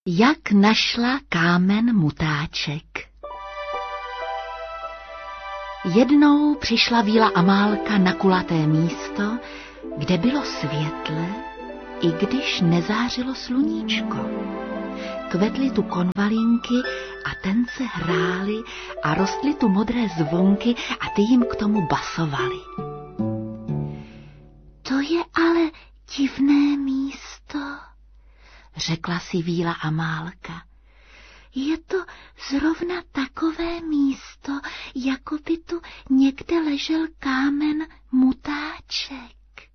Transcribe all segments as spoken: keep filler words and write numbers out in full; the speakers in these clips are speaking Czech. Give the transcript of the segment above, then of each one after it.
Jak našla kámen mutáček. Jednou přišla Víla Amálka na kulaté místo, kde bylo světle, i když nezářilo sluníčko. Kvetly tu konvalinky a tence hrály a rostly tu modré zvonky a ty jim k tomu basovaly. To je ale divné místo, řekla si Víla Amálka. Je to zrovna takové místo, jako by tu někde ležel kámen mutáček.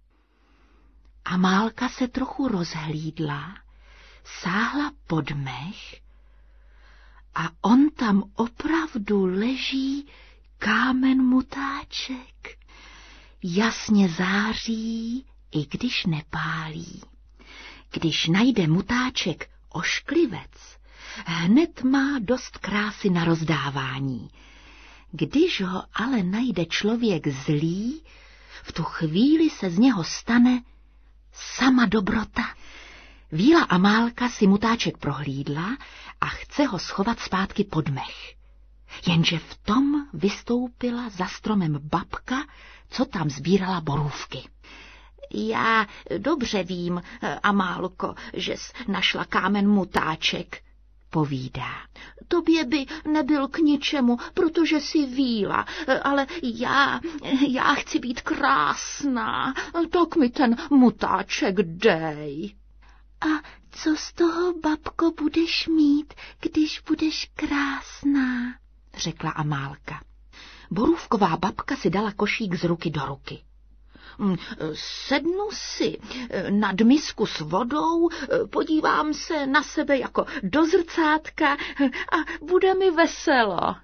Amálka se trochu rozhlídla, sáhla pod mech a on tam opravdu leží kámen mutáček. Jasně září, i když nepálí. Když najde mutáček ošklivec, hned má dost krásy na rozdávání. Když ho ale najde člověk zlý, v tu chvíli se z něho stane sama dobrota. Víla Amálka si mutáček prohlídla a chce ho schovat zpátky pod mech. Jenže v tom vystoupila za stromem babka, co tam sbírala borůvky. Já dobře vím, Amálko, že jsi našla kámen mutáček, povídá. Tobě by nebyl k ničemu, protože jsi víla, ale já, já chci být krásná, tak mi ten mutáček dej. A co z toho, babko, budeš mít, když budeš krásná, řekla Amálka. Borůvková babka si dala košík z ruky do ruky. Sednu si nad misku s vodou, podívám se na sebe jako do zrcátka a bude mi veselo.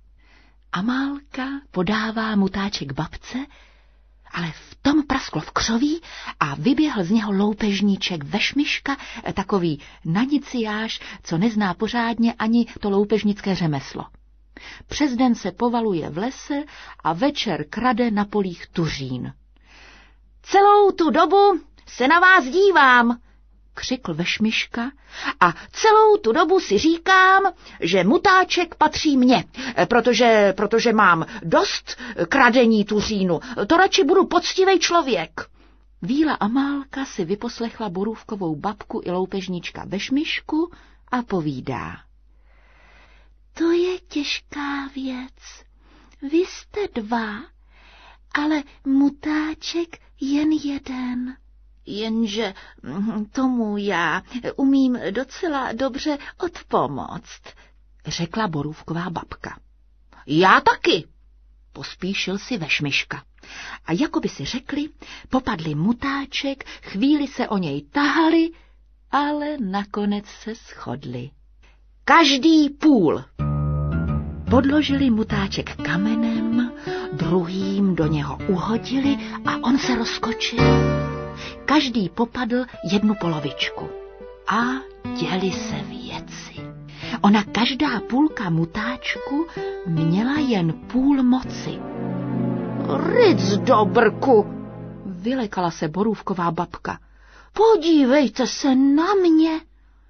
Amálka podává mutáček babce, ale v tom prasklo v křoví a vyběhl z něho loupežníček Vešmiška, takový naniciáš, co nezná pořádně ani to loupežnické řemeslo. Přes den se povaluje v lese a večer krade na polích tuřín. Celou tu dobu se na vás dívám, křikl Vešmiška, a celou tu dobu si říkám, že mutáček patří mně, protože, protože mám dost kradení tuřínu, to radši budu poctivej člověk. Víla Amálka si vyposlechla borůvkovou babku i loupežníčka Vešmišku a povídá. To je těžká věc. Vy jste dva, ale mutáček jen jeden. Jenže tomu já umím docela dobře odpomoct, řekla borůvková babka. Já taky, pospíšil si Vešmiška. A jako by si řekli, popadli mutáček, chvíli se o něj tahali, ale nakonec se shodli. Každý půl. Podložili mutáček kamenem, druhým do něho uhodili a on se rozkočil. Každý popadl jednu polovičku a děli se věci. Ona každá půlka mutáčku měla jen půl moci. Ryc do brku, vylekala se borůvková babka. Podívejte se na mě.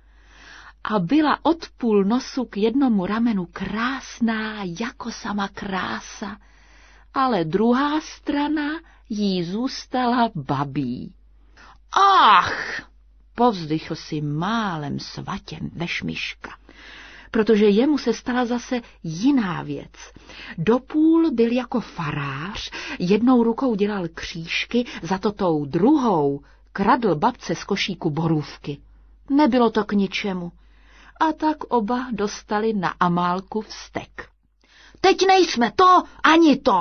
A byla od půl nosu k jednomu ramenu krásná jako sama krása, ale druhá strana jí zůstala babí. Ach, povzdychl si málem svatěm Vešmiška, protože jemu se stala zase jiná věc. Dopůl byl jako farář, jednou rukou dělal křížky, za to tou druhou kradl babce z košíku borůvky. Nebylo to k ničemu. A tak oba dostali na Amálku vztek. Teď nejsme to ani to.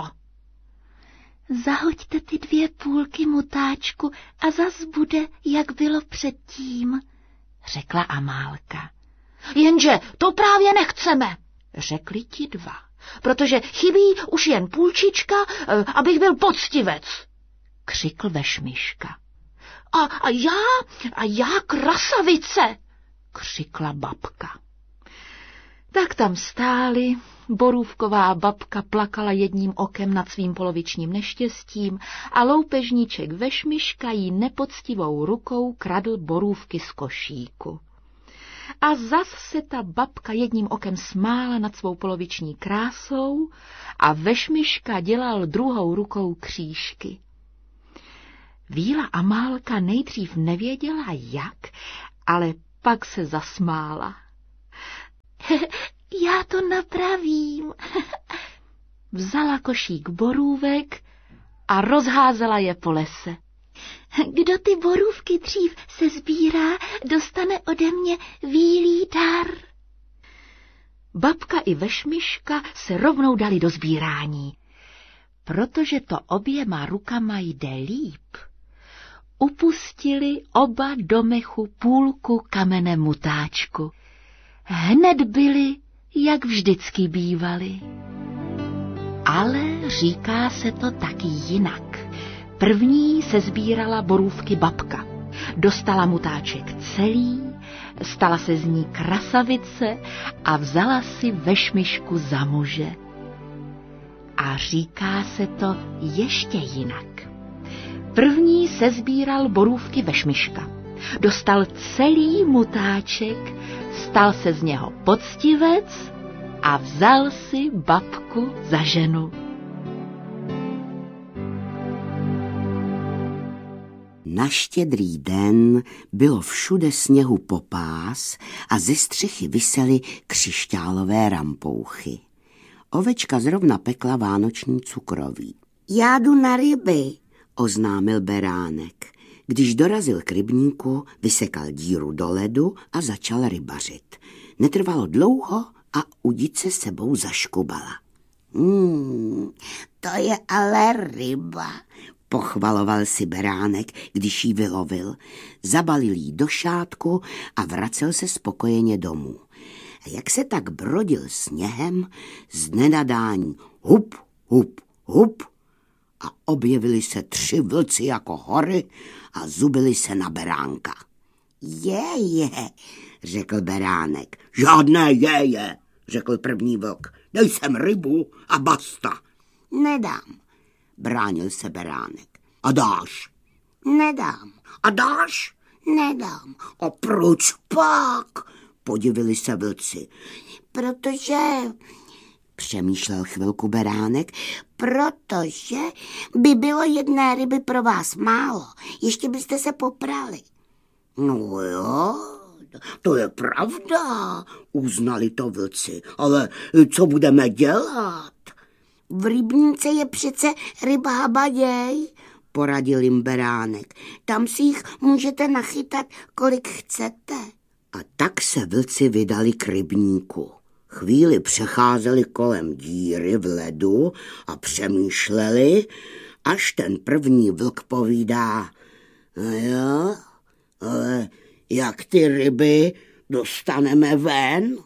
Zahoďte ty dvě půlky mutáčku a zas bude, jak bylo předtím, řekla Amálka. Jenže to právě nechceme, řekli ti dva, protože chybí už jen půlčička, abych byl poctivec, křikl Vešmiška. A, a já, a já krasavice, křikla babka. Tak tam stáli, borůvková babka plakala jedním okem nad svým polovičním neštěstím a loupežníček Vešmiška jí nepoctivou rukou kradl borůvky z košíku. a zas se ta babka jedním okem smála nad svou poloviční krásou a Vešmiška dělal druhou rukou křížky. Víla Amálka nejdřív nevěděla jak, ale pak se zasmála. Já to napravím. Vzala košík borůvek a rozházela je po lese. Kdo ty borůvky dřív se sbírá, dostane ode mě vílý dar. Babka i Vešmiška se rovnou dali do sbírání. Protože to oběma rukama jde líp, upustili oba do mechu půlku kamene mutáčku. Hned byli, jak vždycky bývali. Ale říká se to taky jinak. První se sbírala borůvky babka. Dostala mutáček celý, stala se z ní krasavice a vzala si Vešmišku za muže. A říká se to ještě jinak. První se sbíral borůvky Vešmiška. Dostal celý mutáček, stal se z něho poctivec a vzal si babku za ženu. Na Štědrý den bylo všude sněhu popás a ze střechy visely křišťálové rampouchy. Ovečka zrovna pekla vánoční cukroví. Já jdu na ryby, oznámil beránek. Když dorazil k rybníku, vysekal díru do ledu a začal rybařit. Netrvalo dlouho a udice sebou zaškubala. Hmm, to je ale ryba, pochvaloval si beránek, když jí vylovil. Zabalil jí do šátku a vracel se spokojeně domů. A jak se tak brodil sněhem, z nenadání hup, hup, hup a objevili se tři vlci jako hory a zubili se na beránka. Je, je, řekl beránek. Žádné je, je, řekl první vlk. Dej sem rybu a basta. Nedám, bránil se beránek. A dáš? Nedám. A dáš? Nedám. A proč pak? Podivili se vlci. Protože, přemýšlel chvilku beránek, protože by bylo jedné ryby pro vás málo. Ještě byste se poprali. No jo, to je pravda, uznali to vlci. Ale co budeme dělat? V rybníce je přece ryba habaděj, poradil jim beránek. Tam si jich můžete nachytat, kolik chcete. A tak se vlci vydali k rybníku. Chvíli přecházeli kolem díry v ledu a přemýšleli, až ten první vlk povídá. No jo, ale jak ty ryby dostaneme ven?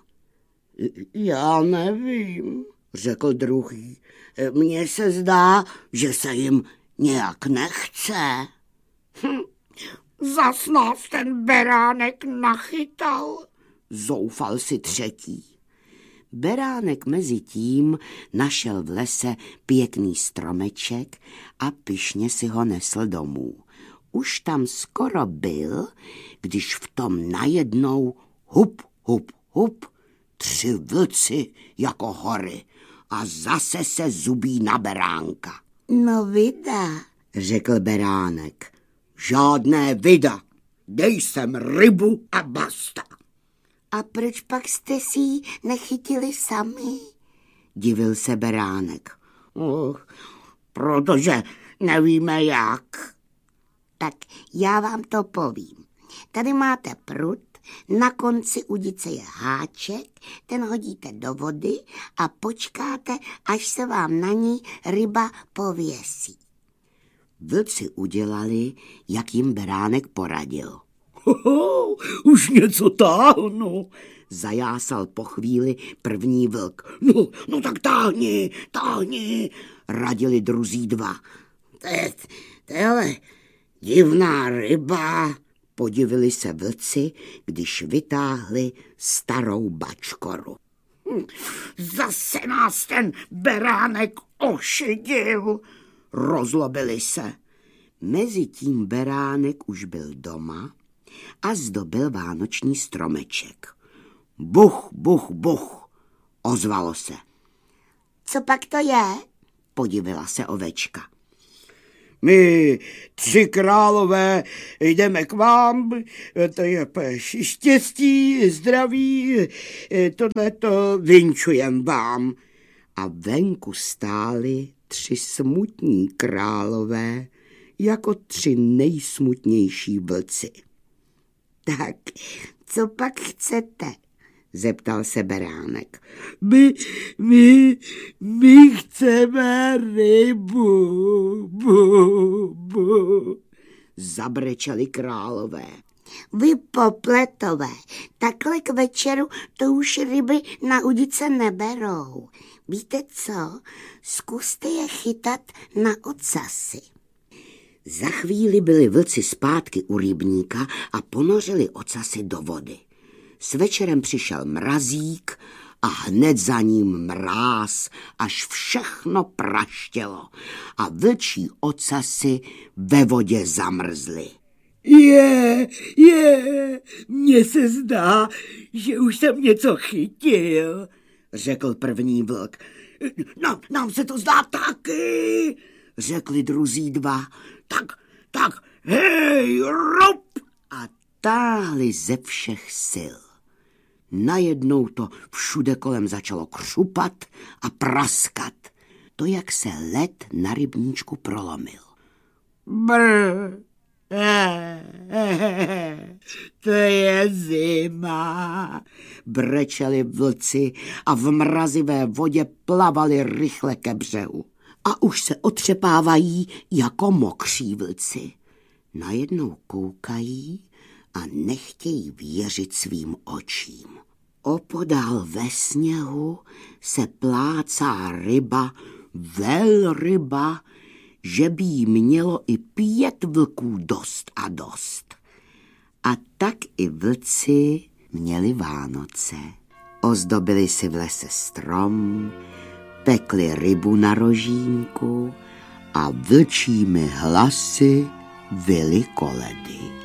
Já nevím, řekl druhý. Mně se zdá, že se jim nějak nechce. Hm, zas nás ten beránek nachytal, zoufal si třetí. Beránek mezi tím našel v lese pěkný stromeček a pyšně si ho nesl domů. Už tam skoro byl, když v tom najednou hup, hup, hup, tři vlci jako hory a zase se zubí na beránka. No vida, řekl beránek. Žádné vida, dej sem rybu a basta. A proč pak jste si ji nechytili sami? Divil se beránek. Uh, protože nevíme jak. Tak já vám to povím. Tady máte prut, na konci udice je háček, ten hodíte do vody a počkáte, až se vám na ní ryba pověsí. Vlci udělali, jak jim beránek poradil. Ho, už něco táhnu, zajásal po chvíli první vlk. No, no tak táhni, táhni, radili druzí dva. To je, to je ale divná ryba, podivili se vlci, když vytáhli starou bačkoru. Hm, zase nás ten beránek ošidil, rozlobili se. Mezitím beránek už byl doma a zdobil vánoční stromeček. Buch, buch, buch, ozvalo se. Co pak to je? Podivila se ovečka. My, tři králové, jdeme k vám, to je štěstí, zdraví, tohleto vinčujem vám. A venku stáli tři smutní králové, jako tři nejsmutnější vlci. Tak, co pak chcete? Zeptal se beránek. My, my, my chceme rybu, bu, bu, zabrečeli králové. Vy popletové, takhle k večeru to už ryby na udice neberou. Víte co? Zkuste je chytat na ocasy. Za chvíli byli vlci zpátky u rybníka a ponořili ocasy do vody. S večerem přišel mrazík a hned za ním mráz, až všechno praštělo a vlčí ocasy ve vodě zamrzly. Je, je, mně se zdá, že už jsem něco chytil, řekl první vlk. No, nám se to zdá taky, řekli druzí dva. Tak, tak, hej, rob! A táhli ze všech sil. Najednou to všude kolem začalo křupat a praskat. To, jak se led na rybníčku prolomil. Brr, eh, eh, to je zima, brečeli vlci a v mrazivé vodě plavali rychle ke břehu. A už se otřepávají jako mokří vlci. Najednou koukají a nechtějí věřit svým očím. Opodál ve sněhu se plácá ryba, velryba, že by jí mělo i pět vlků dost a dost. A tak i vlci měli Vánoce. Ozdobili si v lese strom, pekli rybu na rožínku a vlčími hlasy vyli koledy.